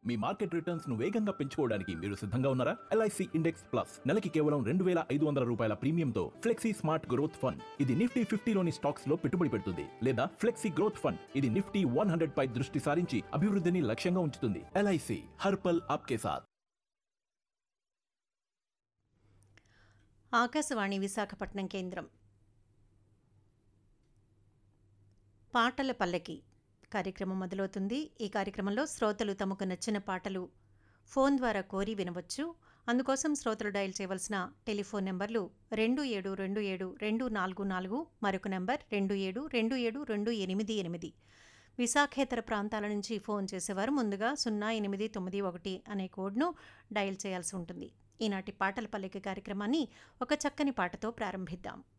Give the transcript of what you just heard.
మీ market returns ను వేగంగా పెంచుకోవడానికి మీరు సిద్ధంగా ఉన్నారా? ఎల్ఐసి ఇండెక్స్ ప్లస్ నెలకి కేవలం ₹2,500 ప్రీమియంతో ఫ్లెక్సీ స్మార్ట్ గ్రోత్ ఫండ్. ఇది నిఫ్టీ 50లోని స్టాక్స్ లో పెట్టుబడి పెడుతుంది లేదా ఫ్లెక్సీ గ్రోత్ ఫండ్. ఇది నిఫ్టీ 100 పై దృష్టి సారించి అభివృద్ధిని లక్ష్యంగా ఉంచుతుంది. ఎల్ఐసి హర్ పల్ ఆప్కే సాథ్. ఆకాశవాణి విశాఖపట్నం కేంద్రం. పాటల పల్లకి కార్యక్రమం మొదలవుతుంది. ఈ కార్యక్రమంలో శ్రోతలు తమకు నచ్చిన పాటలు ఫోన్ ద్వారా కోరి వినవచ్చు. అందుకోసం శ్రోతలు డయల్ చేయవలసిన టెలిఫోన్ నెంబర్లు 27272444, మరొక నెంబర్ 27272888. విశాఖేతర ప్రాంతాల నుంచి ఫోన్ చేసేవారు ముందుగా 0891 అనే కోడ్ను డయల్ చేయాల్సి ఉంటుంది. ఈనాటి పాటల పల్లకి కార్యక్రమాన్ని ఒక చక్కని పాటతో ప్రారంభిద్దాం.